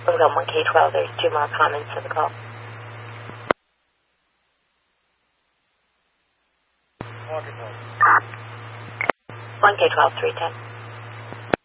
Lincoln 1K12, there's 2 more comments in the call. 1K12, 310.